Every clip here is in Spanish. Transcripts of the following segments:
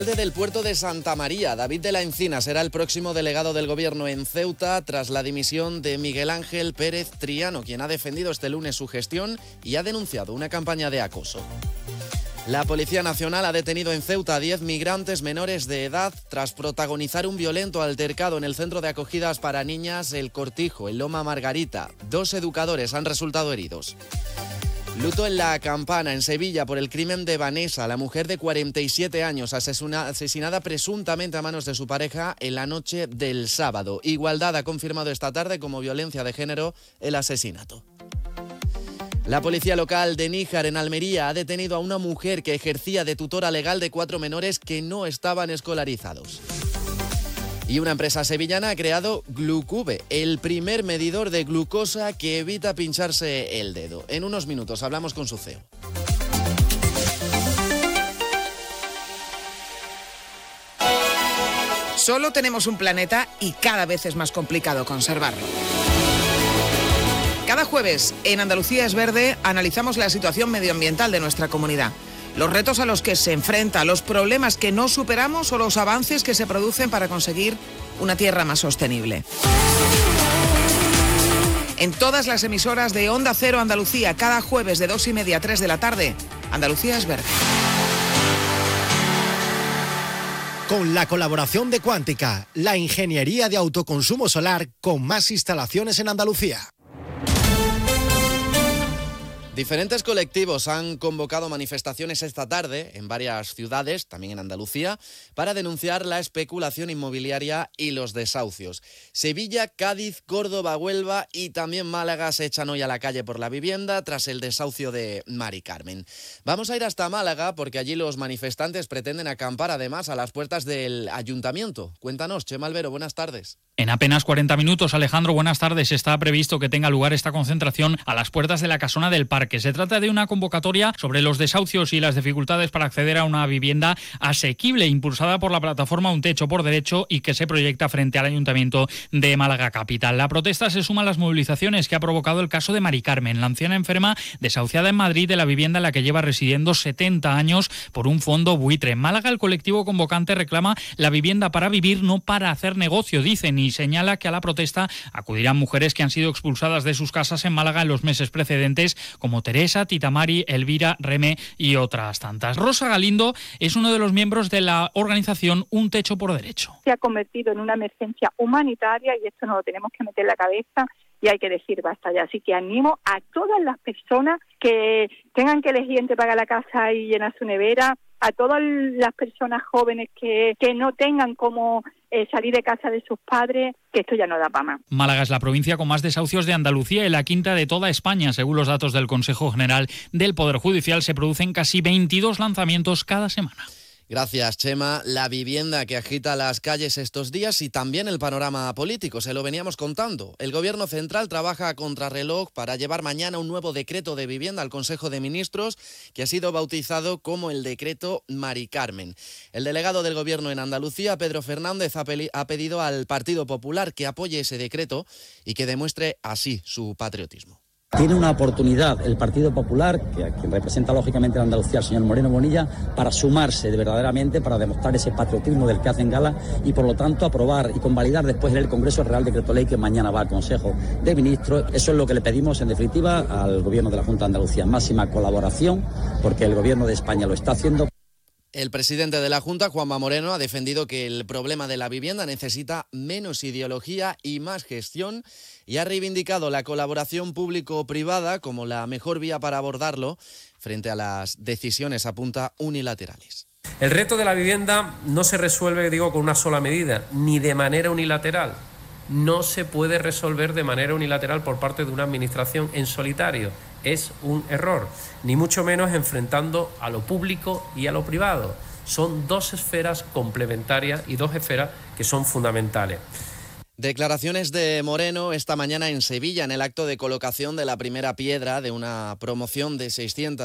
El alcalde del puerto de Santa María, David de la Encina, será el próximo delegado del gobierno en Ceuta tras la dimisión de Miguel Ángel Pérez Triano, quien ha defendido este lunes su gestión y ha denunciado una campaña de acoso. La Policía Nacional ha detenido en Ceuta a 10 migrantes menores de edad tras protagonizar un violento altercado en el centro de acogidas para niñas El Cortijo, en Loma Margarita. 2 educadores han resultado heridos. Luto en La Campana, en Sevilla, por el crimen de Vanessa, la mujer de 47 años, asesinada presuntamente a manos de su pareja en la noche del sábado. Igualdad ha confirmado esta tarde como violencia de género el asesinato. La policía local de Níjar, en Almería, ha detenido a una mujer que ejercía de tutora legal de 4 menores que no estaban escolarizados. Y una empresa sevillana ha creado Glucube, el primer medidor de glucosa que evita pincharse el dedo. En unos minutos hablamos con su CEO. Solo tenemos un planeta y cada vez es más complicado conservarlo. Cada jueves en Andalucía es Verde analizamos la situación medioambiental de nuestra comunidad. Los retos a los que se enfrenta, los problemas que no superamos o los avances que se producen para conseguir una tierra más sostenible. En todas las emisoras de Onda Cero Andalucía, cada jueves de 2:30 a 3 de la tarde, Andalucía es Verde. Con la colaboración de Cuántica, la ingeniería de autoconsumo solar con más instalaciones en Andalucía. Diferentes colectivos han convocado manifestaciones esta tarde en varias ciudades, también en Andalucía, para denunciar la especulación inmobiliaria y los desahucios. Sevilla, Cádiz, Córdoba, Huelva y también Málaga se echan hoy a la calle por la vivienda tras el desahucio de Mari Carmen. Vamos a ir hasta Málaga porque allí los manifestantes pretenden acampar además a las puertas del ayuntamiento. Cuéntanos, Chema Albero, buenas tardes. En apenas 40 minutos, Alejandro, buenas tardes. Está previsto que tenga lugar esta concentración a las puertas de la Casona del Parque. Se trata de una convocatoria sobre los desahucios y las dificultades para acceder a una vivienda asequible, impulsada por la plataforma Un Techo por Derecho y que se proyecta frente al Ayuntamiento de Málaga Capital. La protesta se suma a las movilizaciones que ha provocado el caso de Mari Carmen, la anciana enferma desahuciada en Madrid de la vivienda en la que lleva residiendo 70 años por un fondo buitre. En Málaga, el colectivo convocante reclama la vivienda para vivir, no para hacer negocio, dicen, y señala que a la protesta acudirán mujeres que han sido expulsadas de sus casas en Málaga en los meses precedentes, como Teresa, Titamari, Elvira, Remé y otras tantas. Rosa Galindo es uno de los miembros de la organización Un Techo por Derecho. Se ha convertido en una emergencia humanitaria y esto nos lo tenemos que meter en la cabeza y hay que decir basta ya. Así que animo a todas las personas que tengan que elegir entre pagar la casa y llenar su nevera, a todas las personas jóvenes que no tengan cómo salir de casa de sus padres, que esto ya no da para más. Málaga es la provincia con más desahucios de Andalucía y la quinta de toda España. Según los datos del Consejo General del Poder Judicial, se producen casi 22 lanzamientos cada semana. Gracias, Chema. La vivienda que agita las calles estos días y también el panorama político, se lo veníamos contando. El Gobierno Central trabaja a contrarreloj para llevar mañana un nuevo decreto de vivienda al Consejo de Ministros, que ha sido bautizado como el decreto Mari Carmen. El delegado del Gobierno en Andalucía, Pedro Fernández, ha pedido al Partido Popular que apoye ese decreto y que demuestre así su patriotismo. Tiene una oportunidad el Partido Popular, a quien representa lógicamente en Andalucía el señor Moreno Bonilla, para sumarse verdaderamente, para demostrar ese patriotismo del que hacen gala y por lo tanto aprobar y convalidar después en el Congreso el Real Decreto Ley que mañana va al Consejo de Ministros. Eso es lo que le pedimos en definitiva al Gobierno de la Junta de Andalucía, máxima colaboración, porque el Gobierno de España lo está haciendo. El presidente de la Junta, Juanma Moreno, ha defendido que el problema de la vivienda necesita menos ideología y más gestión y ha reivindicado la colaboración público-privada como la mejor vía para abordarlo frente a las decisiones, apunta, unilaterales. El reto de la vivienda no se resuelve, con una sola medida, ni de manera unilateral. No se puede resolver de manera unilateral por parte de una administración en solitario. Es un error, ni mucho menos enfrentando a lo público y a lo privado. Son dos esferas complementarias y dos esferas que son fundamentales. Declaraciones de Moreno esta mañana en Sevilla en el acto de colocación de la primera piedra de una promoción de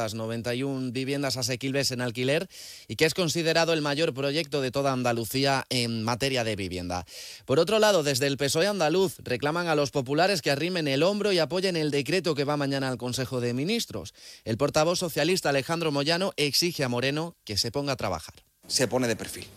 691 viviendas asequibles en alquiler y que es considerado el mayor proyecto de toda Andalucía en materia de vivienda. Por otro lado, desde el PSOE andaluz reclaman a los populares que arrimen el hombro y apoyen el decreto que va mañana al Consejo de Ministros. El portavoz socialista Alejandro Moyano exige a Moreno que se ponga a trabajar. se pone de perfil.